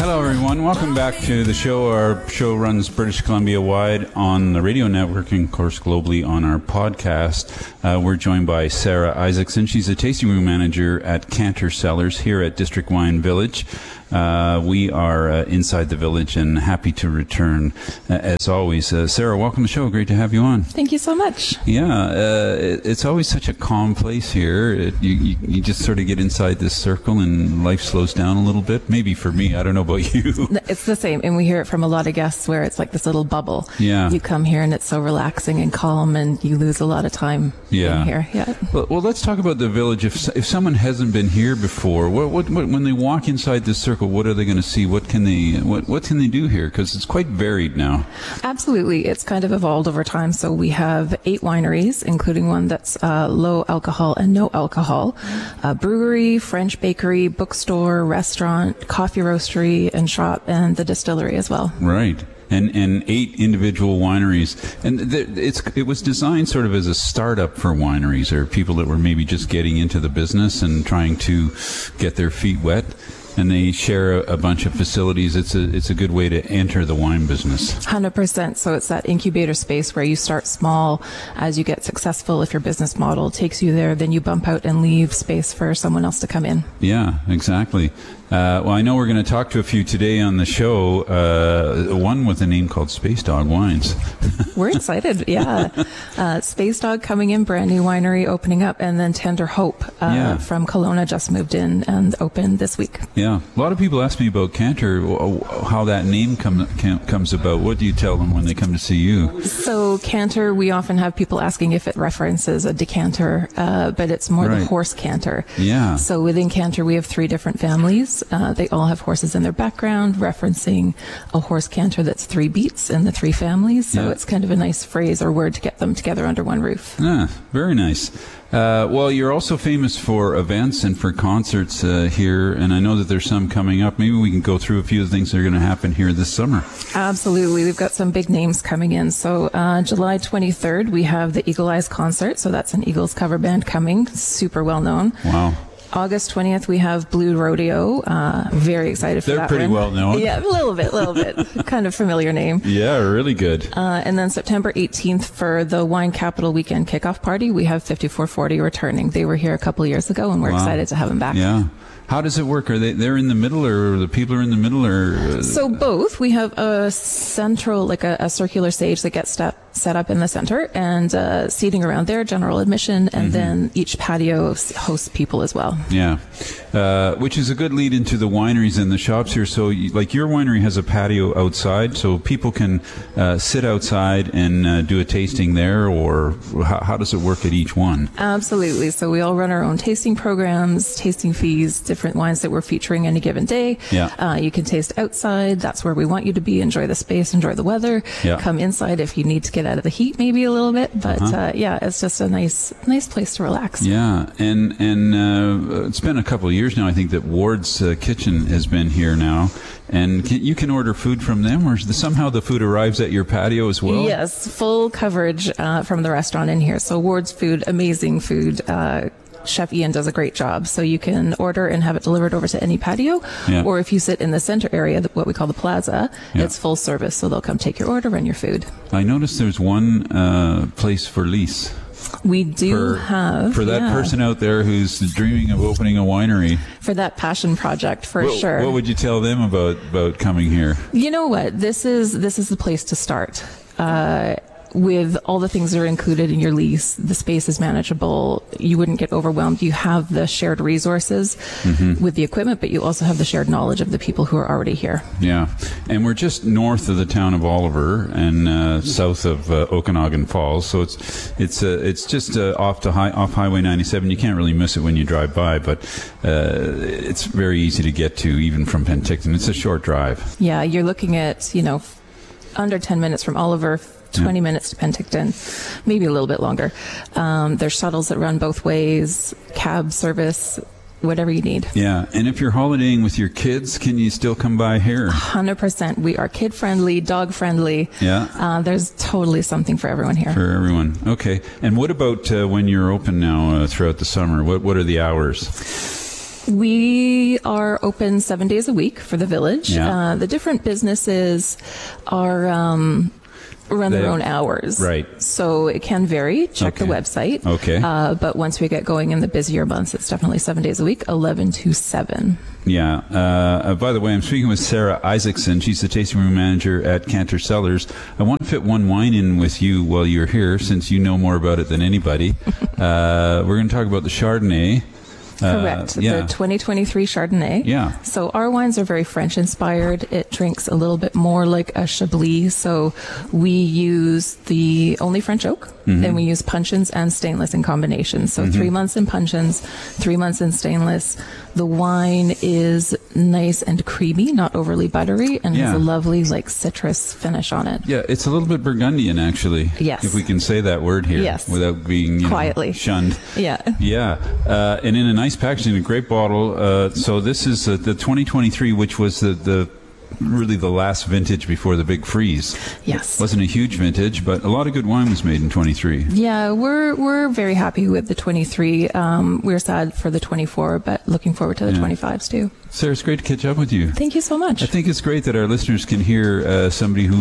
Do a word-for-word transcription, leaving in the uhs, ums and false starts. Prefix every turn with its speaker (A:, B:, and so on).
A: Hello, everyone. Welcome back to the show. Our show runs British Columbia wide on the radio network and, of course, globally on our podcast. Uh, we're joined by Sarah Isaacson. She's a tasting room manager at Cantor Cellars here at District Wine Village. Uh, we are uh, inside the village and happy to return, uh, as always. Uh, Sarah, welcome to the show. Great to have you on.
B: Thank you so much.
A: Yeah, uh, it, it's always such a calm place here. It, you, you, you just sort of get inside this circle and life slows down a little bit. Maybe for me. I don't know about you.
B: It's the same. And we hear it from a lot of guests where it's like this little bubble.
A: Yeah.
B: You come here and it's so relaxing and calm and you lose a lot of time
A: yeah.
B: in here. Yeah.
A: Well, well, let's talk about the village. If if someone hasn't been here before, what, what, what when they walk inside this circle, what are they going to see? What can they what what can they do here? Because it's quite varied now.
B: Absolutely, it's kind of evolved over time. So we have eight wineries, including one that's uh, low alcohol and no alcohol, a brewery, French bakery, bookstore, restaurant, coffee roastery and shop, and the distillery as well.
A: Right. And and eight individual wineries, and th- it's it was designed sort of as a startup for wineries or people that were maybe just getting into the business and trying to get their feet wet. And they share a, a bunch of facilities. It's a it's a good way to enter the wine business.
B: one hundred percent. So it's that incubator space where you start small. As you get successful, if your business model takes you there, then you bump out and leave space for someone else to come in.
A: Yeah, exactly. Uh, well, I know we're going to talk to a few today on the show. Uh, one with a name called Space Dog Wines.
B: We're excited, yeah. Uh, Space Dog coming in, brand new winery opening up, and then Tender Hope uh,
A: yeah.
B: from Kelowna just moved in and opened this week.
A: Yeah, a lot of people ask me about Cantor, how that name come, comes about. What do you tell them when they come to see you?
B: So Cantor, we often have people asking if it references a decanter, uh, but it's more
A: right.
B: the horse canter.
A: Yeah.
B: So within Cantor, we have three different families. Uh, they all have horses in their background, referencing a horse canter that's three beats in the three families. So
A: yeah.
B: it's kind of a nice phrase or word to get them together under one roof.
A: Ah, very nice. Uh, well, you're also famous for events and for concerts uh, here, and I know that there's some coming up. Maybe we can go through a few of the things that are going to happen here this summer.
B: Absolutely. We've got some big names coming in. So uh, July twenty-third, we have the Eagle Eyes concert. So that's an Eagles cover band coming, super well known.
A: Wow.
B: August twentieth, we have Blue Rodeo. Uh, very excited for
A: They're
B: that
A: pretty
B: one.
A: well known.
B: Yeah, a little bit, a little bit. Kind of familiar name.
A: Yeah, really good.
B: Uh, and then September eighteenth for the Wine Capital Weekend Kickoff Party, we have fifty-four forty returning. They were here a couple of years ago, and we're
A: wow.
B: excited to have them back.
A: Yeah. How does it work? Are they they're in the middle, or the people are in the middle, or uh,
B: so both? We have a central, like a, a circular stage that gets step, set up in the center, and uh, seating around there, general admission, and mm-hmm. then each patio hosts people as well.
A: Yeah, uh, which is a good lead into the wineries and the shops here. So, you, like your winery has a patio outside, so people can uh, sit outside and uh, do a tasting there, or how, how does it work at each one?
B: Absolutely. So we all run our own tasting programs, tasting fees, different wines that we're featuring any given day.
A: Yeah.
B: Uh, you can taste outside. That's where we want you to be. Enjoy the space, enjoy the weather.
A: Yeah.
B: Come inside if you need to get out of the heat maybe a little bit. But
A: uh-huh.
B: uh, yeah, it's just a nice nice place to relax.
A: Yeah. And and uh, it's been a couple of years now, I think, that Ward's uh, Kitchen has been here now. And can, you can order food from them, or somehow the food arrives at your patio as well?
B: Yes, full coverage uh, from the restaurant in here. So Ward's Food, amazing food. Uh, Chef Ian does a great job. So you can order and have it delivered over to any patio.
A: Yeah.
B: Or if you sit in the center area, what we call the plaza,
A: yeah.
B: it's full service. So they'll come take your order and your food.
A: I noticed there's one uh, place for lease.
B: We do
A: for,
B: have.
A: For that
B: yeah.
A: person out there who's dreaming of opening a winery.
B: For that passion project, for
A: what,
B: sure.
A: What would you tell them about, about coming here?
B: You know what? This is, this is the place to start. Uh, with all the things that are included in your lease, the space is manageable. You wouldn't get overwhelmed. You have the shared resources mm-hmm. with the equipment, but you also have the shared knowledge of the people who are already here.
A: Yeah. And we're just north of the town of Oliver and uh, south of uh, Okanagan Falls. So it's it's uh, it's just uh, off to high, off Highway ninety-seven. You can't really miss it when you drive by, but uh, it's very easy to get to, even from Penticton. It's a short drive.
B: Yeah, you're looking at, you know, under ten minutes from Oliver, twenty yeah. minutes to Penticton, maybe a little bit longer. Um, there's shuttles that run both ways, cab service, whatever you need.
A: Yeah, and if you're holidaying with your kids, can you still come by here?
B: one hundred percent. We are kid-friendly, dog-friendly.
A: Yeah.
B: Uh, there's totally something for everyone here.
A: For everyone. Okay. And what about uh, when you're open now uh, throughout the summer? What What are the hours?
B: We are open seven days a week for the village.
A: Yeah.
B: Uh, the different businesses are um, run
A: They-
B: their own hours.
A: Right.
B: So it can vary. Check the
A: Okay.
B: website.
A: Okay.
B: Uh, but once we get going in the busier months, it's definitely seven days a week, eleven to seven.
A: Yeah. Uh, uh, by the way, I'm speaking with Sarah Isaacson. She's the tasting room manager at Cantor Cellars. I want to fit one wine in with you while you're here, since you know more about it than anybody. uh, we're going to talk about the Chardonnay.
B: Correct.
A: Uh, yeah.
B: The twenty twenty-three Chardonnay.
A: Yeah.
B: So our wines are very French inspired. It drinks a little bit more like a Chablis. So we use the only French oak,
A: Mm-hmm.
B: and we use puncheons and stainless in combination. So three months in puncheons, three months in stainless. The wine is nice and creamy, not overly buttery, and
A: Yeah.
B: has a lovely like citrus finish on it.
A: Yeah, it's a little bit Burgundian, actually.
B: Yes.
A: If we can say that word here.
B: Yes.
A: Without being, you know,
B: Quietly.
A: shunned.
B: Yeah.
A: Yeah, uh, and in a nice packaging, a great bottle. Uh, so this is uh, the twenty twenty-three, which was the, the really the last vintage before the big freeze.
B: Yes.
A: Wasn't a huge vintage, but a lot of good wine was made in twenty-three.
B: Yeah, we're we're very happy with the twenty-three. Um, we're sad for the twenty-four, but looking forward to the
A: Yeah.
B: twenty-fives too.
A: Sarah, it's great to catch up with you.
B: Thank you so much.
A: I think it's great that our listeners can hear uh, somebody who